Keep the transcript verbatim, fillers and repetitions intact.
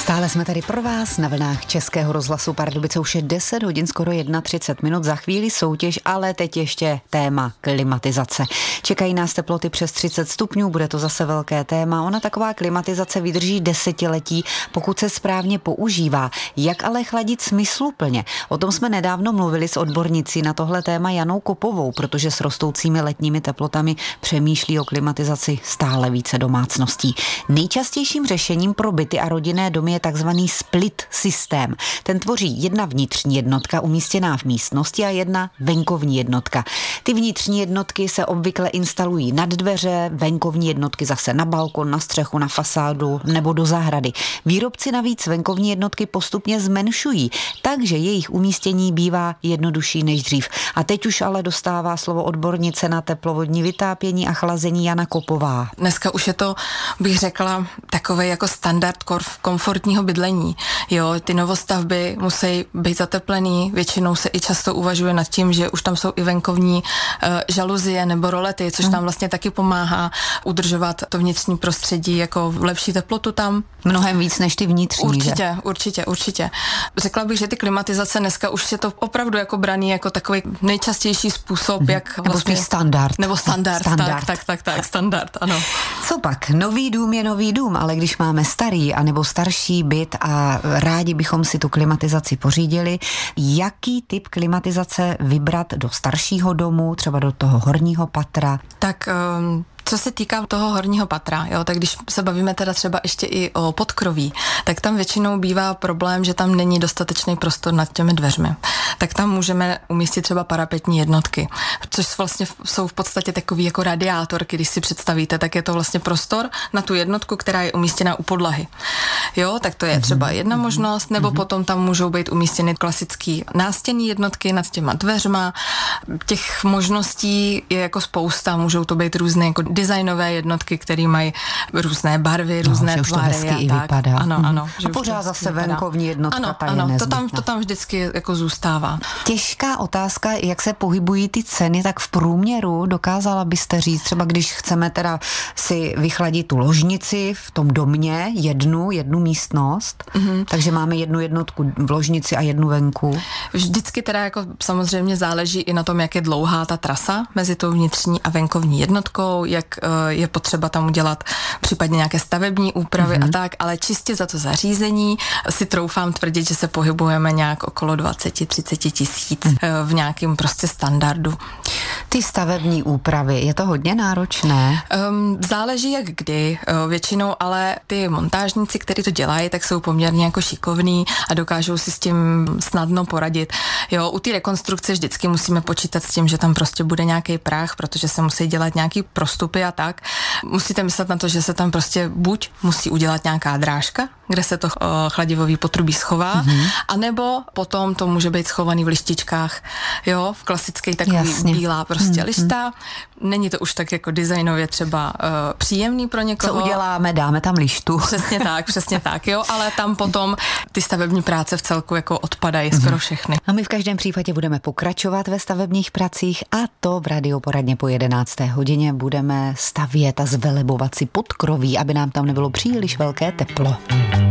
Stále jsme tady pro vás na vlnách Českého rozhlasu Pardubice. Už je deset hodin, skoro třicet jedna minut, za chvíli soutěž, ale teď ještě téma klimatizace. Čekají nás teploty přes třicet stupňů, bude to zase velké téma. Ona taková klimatizace vydrží desetiletí, pokud se správně používá. Jak ale chladit smysluplně? O tom jsme nedávno mluvili s odbornicí na tohle téma Janou Kopovou, protože s rostoucími letními teplotami přemýšlí o klimatizaci stále více domácností. Nejčastějším řešením pro byty a rodinné domy je takzvaný split systém. Ten tvoří jedna vnitřní jednotka umístěná v místnosti a jedna venkovní jednotka. Ty vnitřní jednotky se obvykle instalují nad dveře, venkovní jednotky zase na balkon, na střechu, na fasádu nebo do zahrady. Výrobci navíc venkovní jednotky postupně zmenšují, takže jejich umístění bývá jednodušší než dřív. A teď už ale dostává slovo odbornice na teplovodní vytápění a chlazení Jana Kopová. Dneska už je to, bych řekla, takový jako standard komfortního bydlení. Jo, ty novostavby musí být zateplený, většinou se i často uvažuje nad tím, že už tam jsou i venkovní uh, žaluzie nebo rolety, což tam vlastně taky pomáhá udržovat to vnitřní prostředí jako lepší teplotu tam. Mnohem víc než ty vnitřní, Určitě, že? určitě, určitě. Řekla bych, že ty klimatizace dneska už je to opravdu jako braný jako takový nejčastější způsob, mm-hmm. jak nebo vlastně... standard. Nebo standard, standard. Tak, tak, tak, tak, standard, ano. Co pak? Nový dům je nový dům, ale když máme starý anebo starší byt a rádi bychom si tu klimatizaci pořídili, jaký typ klimatizace vybrat do staršího domu, třeba do toho horního patra? Tak... Um... Co se týká toho horního patra, jo, tak když se bavíme teda třeba ještě i o podkroví, tak tam většinou bývá problém, že tam není dostatečný prostor nad těmi dveřmi. Tak tam můžeme umístit třeba parapetní jednotky, což vlastně jsou v podstatě takový jako radiátorky, když si představíte, tak je to vlastně prostor na tu jednotku, která je umístěna u podlahy. Jo, tak to je třeba jedna možnost, nebo potom tam můžou být umístěny klasický nástěnný jednotky nad těma dveřma. Těch možností je jako spousta, můžou to být různé jako designové jednotky, které mají různé barvy, no, různé že už tvary. To hezky a i tak. vypadá. Ano, ano. A pořád zase venkovní jednotka, ano, ta je ano, nezbytná. to tam, to tam vždycky jako zůstává. Těžká otázka, jak se pohybují ty ceny, tak v průměru dokázala byste říct, třeba když chceme teda si vychladit tu ložnici v tom domě, jednu, jednu místnost, mm-hmm. takže máme jednu jednotku v ložnici a jednu venku. Vždycky teda jako samozřejmě záleží i na tom, jak je dlouhá ta trasa mezi tou vnitřní a venkovní jednotkou, jak je potřeba tam udělat případně nějaké stavební úpravy mm-hmm. a tak, ale čistě za to zařízení si troufám tvrdit, že se pohybujeme nějak okolo dvacet třicet tisíc mm. v nějakém prostě standardu. Ty stavební úpravy, je to hodně náročné? Um, záleží jak kdy, většinou ale ty montážníci, kteří to dělají, tak jsou poměrně jako šikovní a dokážou si s tím snadno poradit. Jo, u té rekonstrukce vždycky musíme počítat s tím, že tam prostě bude nějaký prach, protože se musí dělat nějaký prostupy a tak. Musíte myslet na to, že se tam prostě buď musí udělat nějaká drážka, kde se to chladivový potrubí schová, mm-hmm. anebo potom to může být schovaný v lištičkách, jo, v klasické takový Jasně. bílá prostě mm-hmm. lišta. Není to už tak jako designově třeba uh, příjemný pro někoho. Co uděláme, dáme tam lištu. Přesně tak, přesně tak, jo, ale tam potom ty stavební práce v celku jako odpadají mm-hmm. skoro všechny. A my v každém případě budeme pokračovat ve stavebních pracích a to v radioporadně po jedenácté hodině budeme stavět a zvelebovat si podkroví, aby nám tam nebylo příliš velké teplo.